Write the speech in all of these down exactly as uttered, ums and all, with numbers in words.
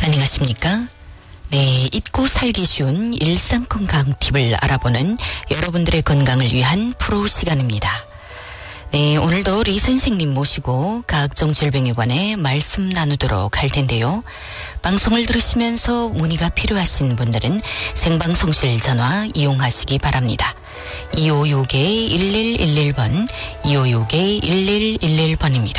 안녕하십니까? 네, 잊고 살기 쉬운 일상 건강 팁을 알아보는 여러분들의 건강을 위한 프로 시간입니다. 네, 오늘도 리 선생님 모시고 각종 질병에 관해 말씀 나누도록 할 텐데요. 방송을 들으시면서 문의가 필요하신 분들은 생방송실 전화 이용하시기 바랍니다. 이오육 일일일일 번, 이오육 일일일일 번입니다.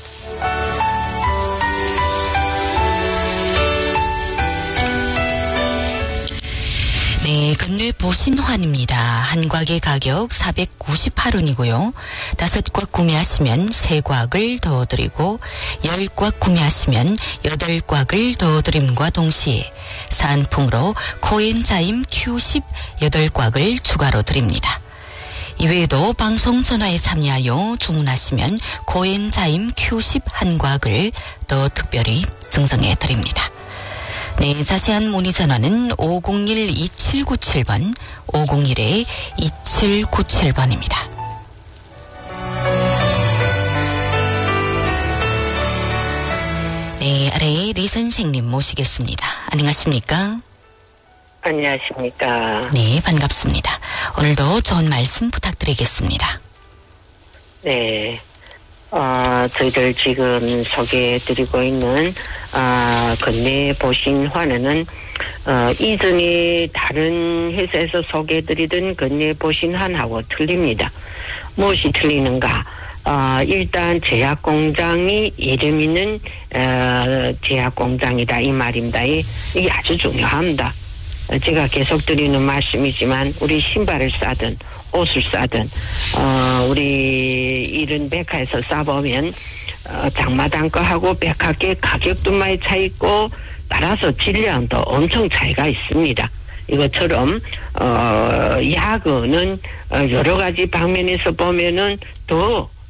네, 근뇌 보신환입니다. 한 곽의 가격 사백구십팔 원이고요. 다섯 곽 구매하시면 세 곽을 더 드리고 열 곽 구매하시면 여덟 곽을 더 드림과 동시에 사은품으로 코엔자임 큐 십 여덟 곽을 추가로 드립니다. 이외에도 방송 전화에 참여하여 주문하시면 코엔자임 큐 십 한 곽을 더 특별히 증정해 드립니다. 네, 자세한 문의 전화는 오공일 이칠구칠 번, 오공일 이칠구칠 번입니다. 네, 아래에 리 선생님 모시겠습니다. 안녕하십니까? 안녕하십니까? 네, 반갑습니다. 오늘도 좋은 말씀 부탁드리겠습니다. 네. 어, 저희들 지금 소개해드리고 있는, 아, 근뇌 보신환은, 어, 이전에 다른 회사에서 소개해드리던 근뇌 보신환하고 틀립니다. 무엇이 틀리는가? 어, 일단 제약공장이 이름 있는, 어, 제약공장이다. 이 말입니다. 이, 이게 아주 중요합니다. 제가 계속 드리는 말씀이지만, 우리 신발을 싸든, 옷을 싸든, 어, 우리 이런 백화에서 싸보면, 어, 장마당 거하고 백화계 가격도 많이 차 있고, 따라서 질량도 엄청 차이가 있습니다. 이것처럼, 어, 약은, 어, 여러 가지 방면에서 보면은 더